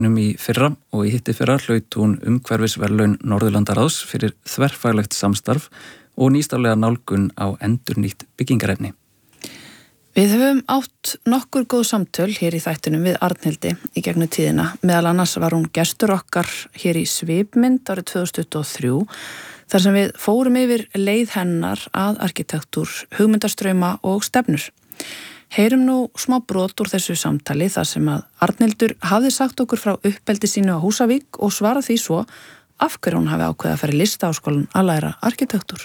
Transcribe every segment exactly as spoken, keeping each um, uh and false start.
num í fyrra og í hitti fyrra hlaut hún umhverfisverðlaun Norðurlandaráðs fyrir þverfaglegt samstarf og nýstárlega nálgun á endurnýtt byggingarefni. Við höfum átt nokkur góð samtöl hér í þættinum við Arnhildi í gegnum tíðina. Meðal annars var hún gestur okkar hér í Svipmynd árið tvö þúsund tuttugu og þrjú þar sem við fórum yfir leið hennar að arkitektúr, hugmyndastrauma og stefnur. Heyrum nú smá brot úr þessu samtali þar sem að Arnhildur hafði sagt okkur frá uppeldi sínu á Húsavík og svarað því svo af hverju hún hafi ákveðið að fara í Listaháskólann að læra arkitektúr.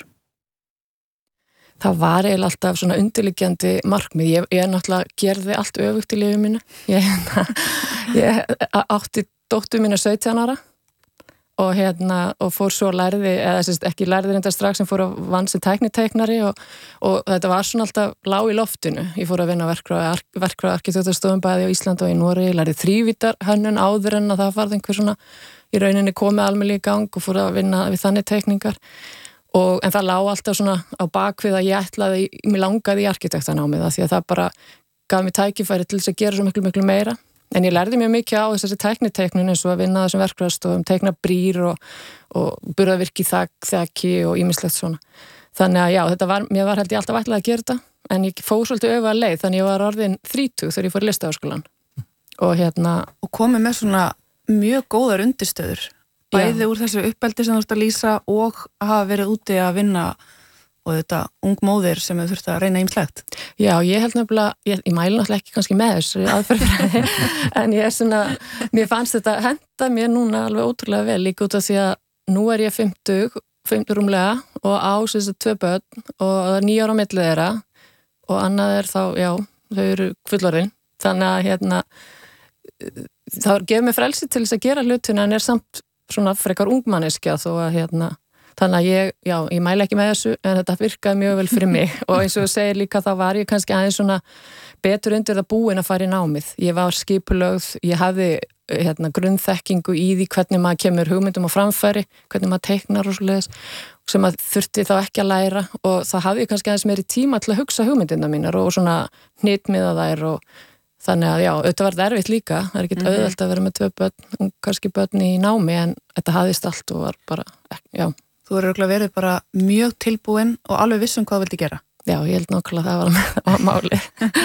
Það var eiginlega alltaf svona undirliggjandi markmið. Ég, ég náttúrulega gerði allt öfugt í lífi mínu. Ég, ég átti dóttur mína sautján ára og, hérna, og fór svo lærði, eða sérst, ekki lærði reynda strax sem fór að vann sem tækniteiknari og, og þetta var svona alltaf lág í loftinu. Ég fór að vinna verkfræði arkitektúrstofum bæði á Íslandi og í Noregi. Ég lærði þrívítar hönnun áður en að það varð einhver svona í rauninni komið almennilega í gang og fór að vinna við þannig teikningar. Og, en það lá alltaf svona á bakvið að ég ætlaði, mér langaði í arkitektanámið því að það bara gaf mér tækifæri til þess að gera svo miklu, miklu meira. En ég lærði mjög mikið á þessari tækniteiknun eins og að vinna þessum verkfræðistofum, teikna brýr og, og burðavirki þak, þaki og ýmislegt svona. Þannig að já, þetta var, mér var held ég alltaf ætlaði að gera þetta, en ég fór svolítið öfuga leið, þannig ég var orðin þrítug þegar ég fór í Listaháskólann. Og hérna... Og komið með svona mjög góðar undirstöður. Bæði Já. Úr þessu uppeldi sem þú ert að lýsa og hafa verið úti að vinna og þetta ung móðir sem þau þurft að reyna ýmislegt. Já, ég held nefnilega, ég, ég mæli náttúrulega ekki kannski með þessu aðferðfræði, en ég er svona, mér fannst þetta henta mér núna alveg ótrúlega vel líka út af því að nú er ég fimmtug, fimmtug rúmlega og á þessu tvö börn og það er níu ára á milli þeirra og annað er þá, já, þau eru fullorðin, þannig að hérna, það gefur mér frelsi til þess að gera hlutina en er samt svona frekar ungmanneskja þó að hérna, þannig að ég, já, ég mæla ekki með þessu en þetta virkaði mjög vel fyrir mig og eins og þú segir líka þá var ég kannski aðeins svona betur undir það búin að fara í námið. Ég var skipulögð, ég hafði hérna grunnþekkingu í því hvernig maður kemur hugmyndum á framfæri, hvernig maður teiknar og svoleiðis sem maður þurfti þá ekki að læra og það hafði ég kannski aðeins meiri tíma til að hugsa hugmyndina mínar og svona hnitmiða þær og þannig að já, auðvitað var þetta erfitt líka, það er ekki mm-hmm. auðvelt að vera með tvö börn, kannski börn í námi en þetta hafðist allt og var bara, já. Þú eru örugglega verið bara mjög tilbúin og alveg viss um hvað þú vildi gera. Já, ég held nákvæmlega að það var máli.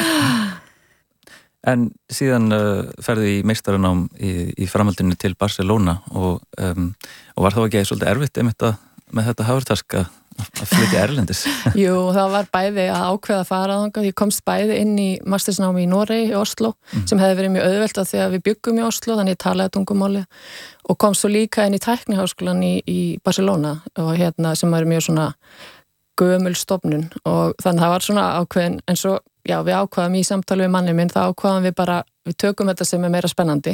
En síðan uh, ferði í meistaranám í, í framhaldinu til Barcelona og, um, og var þá ekki svolítið erfitt einmitt að, með þetta hafurtask að að flytja erlendis? Jú, það var bæði að ákveða að fara þangað. Ég komst bæði inn í mastersnámi í Noregi, í Oslo, mm. sem hefði verið mjög auðvelt að því að við byggum í Oslo, þannig ég talaði tungumáli og komst svo líka inn í tækniháskólann í, í Barcelona og hérna sem er mjög svona gömul stofnun og þannig það var svona ákveðin, en svo, já, við ákveðum í samtali við manni minn, það ákveðum við bara, við tökum þetta sem er meira spennandi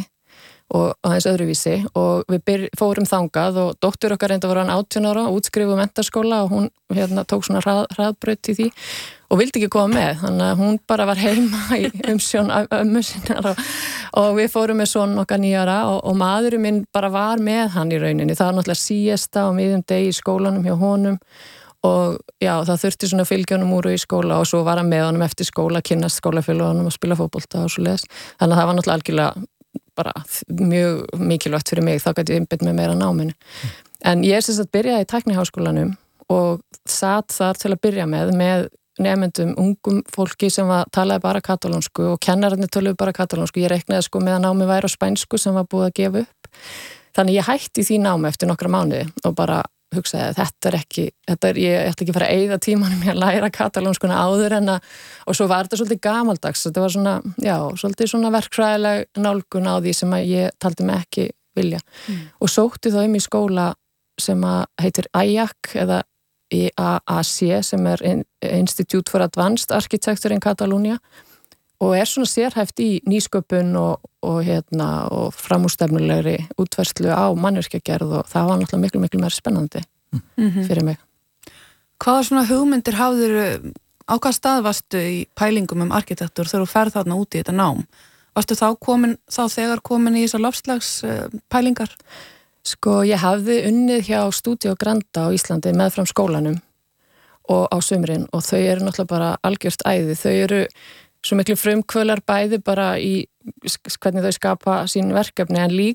og aðeins öðruvísi og við byr, fórum þangað og dóttur okkar reynda voru hann átján ára og útskrifuð menntaskóla og hún hérna tók svona hrað, hraðbraut í því og vildi ekki koma með, þannig að hún bara var heima í umsjón ömmu sinnar og, og við fórum með son okkar nýjara og, og maðurinn minn bara var með hann í rauninni, það var náttúrulega síesta á miðjum degi í skólanum hjá honum og já, það þurfti svona fylgjónum úr í skóla og svo var hann með honum eftir skóla, kynnast skólafélagunum og spila fótbolta og svo leiðis, þannig að það var náttúrulega algjörlega bara mjög mikilvægt fyrir mig, þá gæti ég einbeitt með meira náminu. Mm. En ég er sem sagt byrjaði í tækniháskólanum og satt þar til að byrja með, með nemendum, ungum fólki sem var, talaði bara katalónsku og kennararnir töluðu bara katalónsku. Ég reiknaði sko með að námi væri á spænsku sem var búið að gefa upp. Þannig ég hætti því námi eftir nokkra mánuði og bara hugsaði að þetta er ekki, þetta er, ég ætla ekki að fara að eyða tímanum í að læra katalónskuna áður en að, og svo var þetta svolítið gamaldags, þetta var svona, já, svolítið svona verkfræðileg nálgun á því sem að ég taldi mig ekki vilja. Mm. Og sótti þá um í skóla sem að heitir I A C eða I A A C sem er Institute for Advanced Architecture in Catalonia og er svona sérhæft í nýsköpun og, og, hérna, og framúrstefnulegri útfærslu á mannvirkjagerð og það var náttúrulega miklu, miklu meira spennandi mm-hmm. fyrir mig. Hvaða svona hugmyndir hafðir, á hvað stað varstu í pælingum um arkitektur þegar þú ferð þarna út í þetta nám? Varstu þá komin, þá þegar komin í þessar loftslags pælingar? Sko, ég hafði unnið hjá Studio Granda á Íslandi meðfram skólanum og á sumrin og þau eru náttúrulega bara algjört æði, þau eru svo miklu frumkvölar bæði bara í hvernig þau skapa sín verkefni en líka